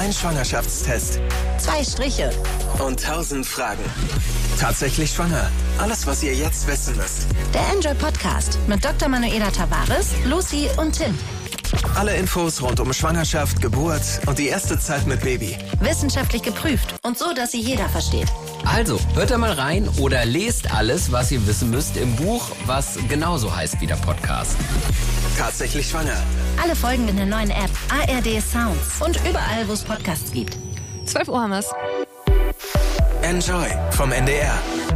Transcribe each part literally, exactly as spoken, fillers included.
Ein Schwangerschaftstest. Zwei Striche. Und tausend Fragen. Tatsächlich schwanger. Alles, was ihr jetzt wissen müsst. Der Enjoy Podcast mit Doktor Manuela Tavares, Lucy und Tim. Alle Infos rund um Schwangerschaft, Geburt und die erste Zeit mit Baby. Wissenschaftlich geprüft und so, dass sie jeder versteht. Also, hört da mal rein oder lest alles, was ihr wissen müsst im Buch, was genauso heißt wie der Podcast. Tatsächlich schwanger. Alle Folgen in der neuen App A R D Sounds und überall, wo es Podcasts gibt. zwölf Uhr haben wir's. Enjoy vom N D R.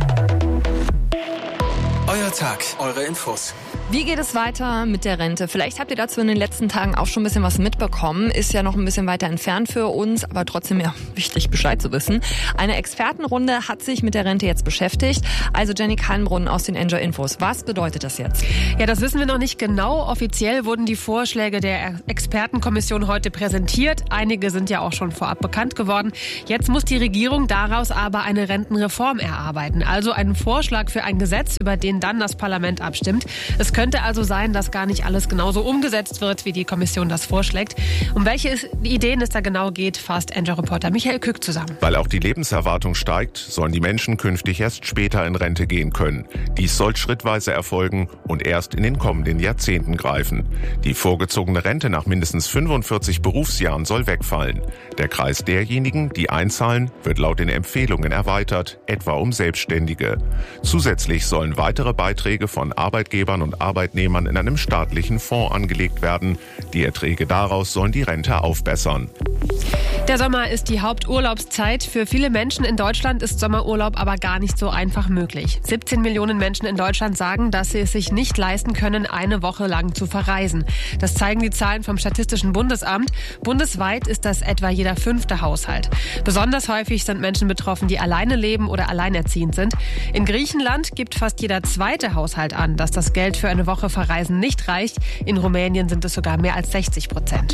Euer Tag, eure Infos. Wie geht es weiter mit der Rente? Vielleicht habt ihr dazu in den letzten Tagen auch schon ein bisschen was mitbekommen. Ist ja noch ein bisschen weiter entfernt für uns, aber trotzdem ja wichtig, Bescheid zu wissen. Eine Expertenrunde hat sich mit der Rente jetzt beschäftigt. Also Jenny Kallenbrunn aus den Enjoy Infos. Was bedeutet das jetzt? Ja, das wissen wir noch nicht genau. Offiziell wurden die Vorschläge der Expertenkommission heute präsentiert. Einige sind ja auch schon vorab bekannt geworden. Jetzt muss die Regierung daraus aber eine Rentenreform erarbeiten. Also einen Vorschlag für ein Gesetz, über den dann das Parlament abstimmt. Es könnte also sein, dass gar nicht alles genauso umgesetzt wird, wie die Kommission das vorschlägt. Um welche Ideen es da genau geht, fasst Enjoy-Reporter Michael Kück zusammen. Weil auch die Lebenserwartung steigt, sollen die Menschen künftig erst später in Rente gehen können. Dies soll schrittweise erfolgen und erst in den kommenden Jahrzehnten greifen. Die vorgezogene Rente nach mindestens fünfundvierzig Berufsjahren soll wegfallen. Der Kreis derjenigen, die einzahlen, wird laut den Empfehlungen erweitert, etwa um Selbstständige. Zusätzlich sollen weitere Beiträge von Arbeitgebern und Arbeitnehmern in einem staatlichen Fonds angelegt werden. Die Erträge daraus sollen die Rente aufbessern. Der Sommer ist die Haupturlaubszeit. Für viele Menschen in Deutschland ist Sommerurlaub aber gar nicht so einfach möglich. siebzehn Millionen Menschen in Deutschland sagen, dass sie es sich nicht leisten können, eine Woche lang zu verreisen. Das zeigen die Zahlen vom Statistischen Bundesamt. Bundesweit ist das etwa jeder fünfte Haushalt. Besonders häufig sind Menschen betroffen, die alleine leben oder alleinerziehend sind. In Griechenland gibt fast jeder zweite Haushalt an, dass das Geld für eine Woche Verreisen nicht reicht. In Rumänien sind es sogar mehr als sechzig Prozent.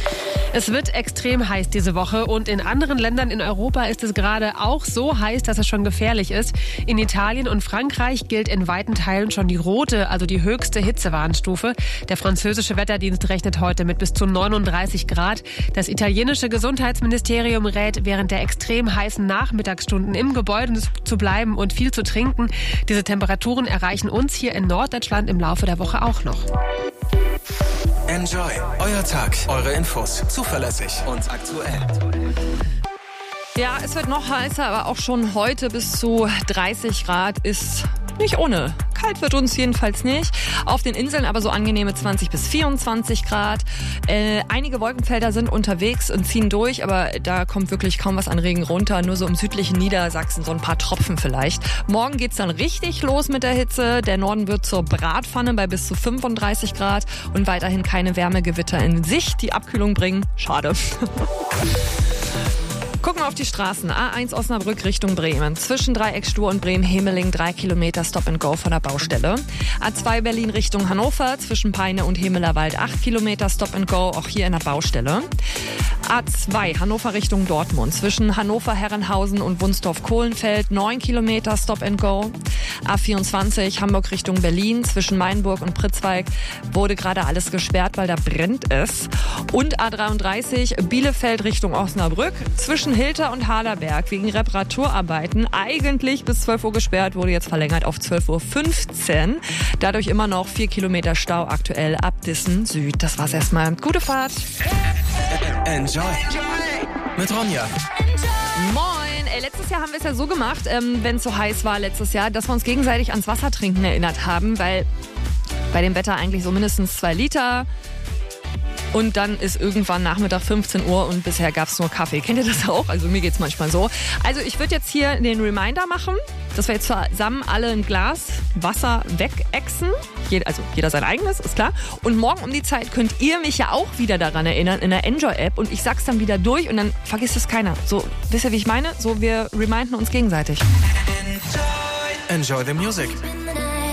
Es wird extrem heiß diese Woche und in anderen Ländern in Europa ist es gerade auch so heiß, dass es schon gefährlich ist. In Italien und Frankreich gilt in weiten Teilen schon die rote, also die höchste Hitzewarnstufe. Der französische Wetterdienst rechnet heute mit bis zu neununddreißig Grad. Das italienische Gesundheitsministerium rät, während der extrem heißen Nachmittagsstunden im Gebäude zu bleiben und viel zu trinken. Diese Temperaturen erreichen uns hier in Norddeutschland im Laufe der Woche auch noch. Enjoy, euer Tag, eure Infos. Zuverlässig und aktuell. Ja, es wird noch heißer, aber auch schon heute bis zu dreißig Grad ist nicht ohne. Kalt wird uns jedenfalls nicht. Auf den Inseln aber so angenehme zwanzig bis vierundzwanzig Grad. Äh, einige Wolkenfelder sind unterwegs und ziehen durch, aber da kommt wirklich kaum was an Regen runter. Nur so im südlichen Niedersachsen so ein paar Tropfen vielleicht. Morgen geht's dann richtig los mit der Hitze. Der Norden wird zur Bratpfanne bei bis zu fünfunddreißig Grad und weiterhin keine Wärmegewitter in Sicht, die Abkühlung bringen. Schade. Gucken wir auf die Straßen. A eins Osnabrück Richtung Bremen. Zwischen Dreiecksstuhr und Bremen-Hemeling drei Kilometer Stop and Go von der Baustelle. A zwei Berlin Richtung Hannover. Zwischen Peine und Hemelerwald acht Kilometer Stop and Go, auch hier in der Baustelle. A zwei Hannover Richtung Dortmund. Zwischen Hannover, Herrenhausen und Wunsdorf-Kohlenfeld neun Kilometer Stop and Go. A vierundzwanzig Hamburg Richtung Berlin. Zwischen Mainburg und Pritzwalk wurde gerade alles gesperrt, weil da brennt es. Und A dreiunddreißig Bielefeld Richtung Osnabrück. Zwischen Hilter und Haderberg wegen Reparaturarbeiten eigentlich bis zwölf Uhr gesperrt, wurde jetzt verlängert auf zwölf Uhr fünfzehn. Dadurch immer noch vier Kilometer Stau aktuell ab Dissen Süd. Das war's erstmal. Gute Fahrt. Enjoy. Mit Ronja. Moin. Ey, letztes Jahr haben wir es ja so gemacht, ähm, wenn es so heiß war letztes Jahr, dass wir uns gegenseitig ans Wassertrinken erinnert haben, weil bei dem Wetter eigentlich so mindestens zwei Liter. Und dann ist irgendwann Nachmittag fünfzehn Uhr und bisher gab es nur Kaffee. Kennt ihr das auch? Also mir geht's manchmal so. Also ich würde jetzt hier den Reminder machen, dass wir jetzt zusammen alle ein Glas Wasser wegexen. Also jeder sein eigenes, ist klar. Und morgen um die Zeit könnt ihr mich ja auch wieder daran erinnern in der Enjoy-App. Und ich sag's dann wieder durch und dann vergisst es keiner. So, wisst ihr, wie ich meine? So, wir reminden uns gegenseitig. Enjoy the music.